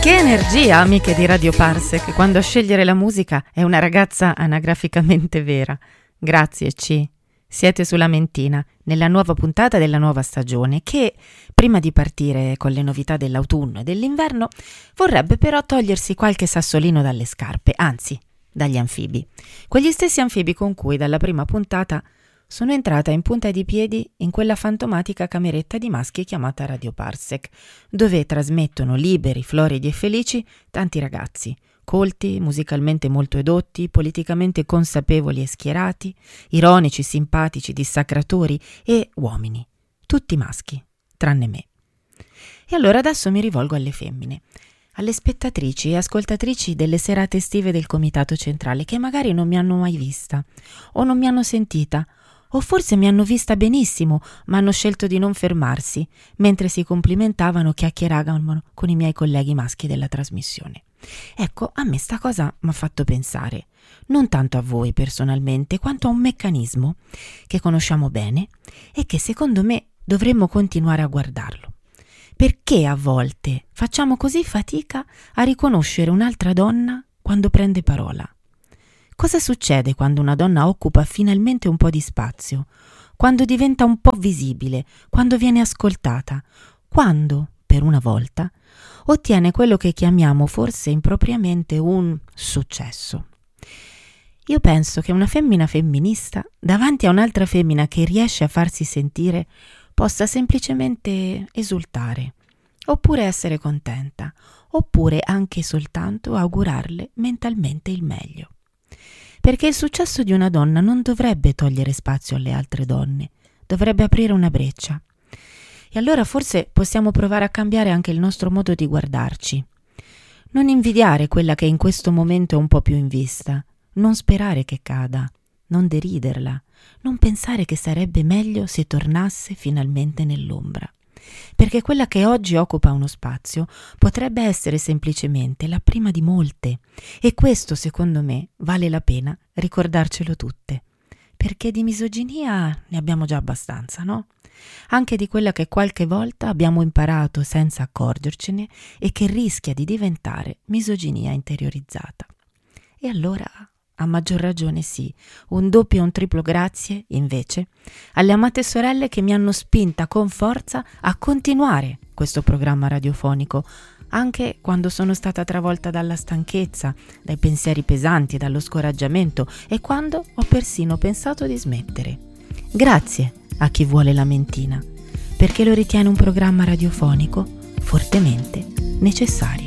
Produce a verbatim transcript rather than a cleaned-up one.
Che energia, amiche di Radio Parsec, quando a scegliere la musica è una ragazza anagraficamente vera. Grazie C. Siete sulla Mentina, nella nuova puntata della nuova stagione che, prima di partire con le novità dell'autunno e dell'inverno, vorrebbe però togliersi qualche sassolino dalle scarpe, anzi, dagli anfibi. Quegli stessi anfibi con cui dalla prima puntata sono entrata in punta di piedi in quella fantomatica cameretta di maschi chiamata Radio Parsec, dove trasmettono liberi, floridi e felici tanti ragazzi, colti, musicalmente molto edotti, politicamente consapevoli e schierati, ironici, simpatici, dissacratori e uomini, tutti maschi, tranne me. E allora adesso mi rivolgo alle femmine, alle spettatrici e ascoltatrici delle serate estive del Comitato Centrale che magari non mi hanno mai vista o non mi hanno sentita, o forse mi hanno vista benissimo, ma hanno scelto di non fermarsi, mentre si complimentavano o chiacchieravano con i miei colleghi maschi della trasmissione. Ecco, a me sta cosa mi ha fatto pensare, non tanto a voi personalmente, quanto a un meccanismo che conosciamo bene e che secondo me dovremmo continuare a guardarlo. Perché a volte facciamo così fatica a riconoscere un'altra donna quando prende parola? Cosa succede quando una donna occupa finalmente un po' di spazio, quando diventa un po' visibile, quando viene ascoltata, quando, per una volta, ottiene quello che chiamiamo forse impropriamente un successo? Io penso che una femmina femminista, davanti a un'altra femmina che riesce a farsi sentire, possa semplicemente esultare, oppure essere contenta, oppure anche soltanto augurarle mentalmente il meglio. Perché il successo di una donna non dovrebbe togliere spazio alle altre donne, dovrebbe aprire una breccia. E allora forse possiamo provare a cambiare anche il nostro modo di guardarci. Non invidiare quella che in questo momento è un po' più in vista, non sperare che cada, non deriderla, non pensare che sarebbe meglio se tornasse finalmente nell'ombra. Perché quella che oggi occupa uno spazio potrebbe essere semplicemente la prima di molte, e questo secondo me vale la pena ricordarcelo tutte, perché di misoginia ne abbiamo già abbastanza, no? Anche di quella che qualche volta abbiamo imparato senza accorgercene e che rischia di diventare misoginia interiorizzata. E allora, a maggior ragione sì, un doppio e un triplo grazie, invece, alle amate sorelle che mi hanno spinta con forza a continuare questo programma radiofonico, anche quando sono stata travolta dalla stanchezza, dai pensieri pesanti e dallo scoraggiamento, e quando ho persino pensato di smettere. Grazie a chi vuole la Mentina, perché lo ritiene un programma radiofonico fortemente necessario.